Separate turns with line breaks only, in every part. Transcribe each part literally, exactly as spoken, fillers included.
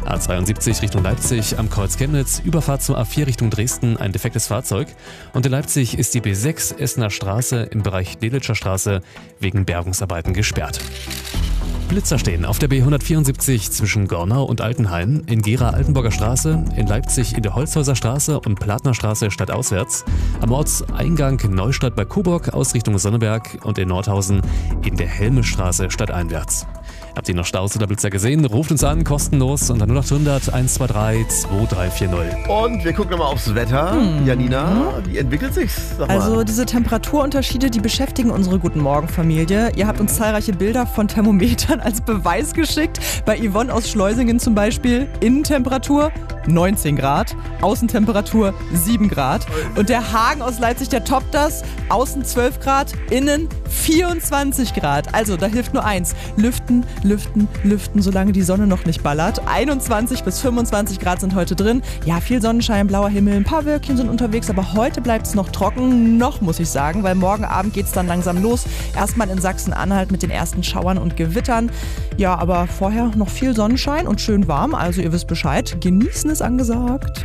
A zweiundsiebzig Richtung Leipzig am Kreuz Chemnitz, Überfahrt zur A vier Richtung Dresden, ein defektes Fahrzeug. Und in Leipzig ist die B sechs Essener Straße im Bereich Delitzscher Straße wegen Bergungsarbeiten gesperrt. Blitzer stehen auf der B hundertvierundsiebzig zwischen Gornau und Altenhain, in Gera Altenburger Straße, in Leipzig in der Holzhäuser Straße und Platner Straße stadtauswärts, am Ortseingang Neustadt bei Coburg aus Richtung Sonneberg und in Nordhausen in der Helmestraße stadteinwärts. Habt ihr noch Staus oder Blitzer gesehen? Ruft uns an, kostenlos unter null acht hundert eins zwei drei zwei drei vier null.
Und wir gucken nochmal aufs Wetter. Hm. Janina, wie entwickelt sich's? Sag mal.
Also diese Temperaturunterschiede, die beschäftigen unsere Guten Morgen-Familie. Ihr habt uns zahlreiche Bilder von Thermometern als Beweis geschickt. Bei Yvonne aus Schleusingen zum Beispiel Innentemperatur neunzehn Grad, Außentemperatur sieben Grad. Und der Hagen aus Leipzig, der toppt das. Außen zwölf Grad, innen vierundzwanzig Grad. Also da hilft nur eins. Lüften, lüften, lüften, solange die Sonne noch nicht ballert. einundzwanzig bis fünfundzwanzig Grad sind heute drin. Ja, viel Sonnenschein, blauer Himmel, ein paar Wölkchen sind unterwegs, aber heute bleibt es noch trocken. Noch, muss ich sagen, weil morgen Abend geht es dann langsam los. Erstmal in Sachsen-Anhalt mit den ersten Schauern und Gewittern. Ja, aber vorher noch viel Sonnenschein und schön warm. Also ihr wisst Bescheid. Genießen ist angesagt.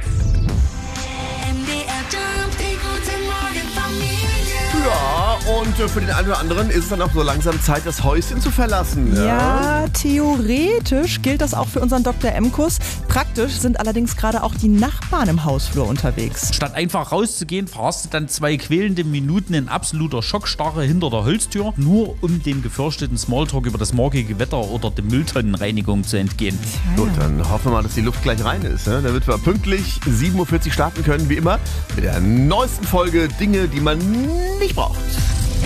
Ja, und für den einen oder anderen ist es dann auch so langsam Zeit, das Häuschen zu verlassen. Ja,
ja, theoretisch gilt das auch für unseren Doktor M-Kurs. Praktisch sind allerdings gerade auch die Nachbarn im Hausflur unterwegs.
Statt einfach rauszugehen, verharrst du dann zwei quälende Minuten in absoluter Schockstarre hinter der Holztür, nur um dem gefürchteten Smalltalk über das morgige Wetter oder die Mülltonnenreinigung zu entgehen.
Tja,
Gut, dann hoffen wir mal, dass die Luft gleich rein ist. Ne? Damit wir pünktlich sieben Uhr vierzig starten können, wie immer, mit der neuesten Folge Dinge, die man nicht braucht.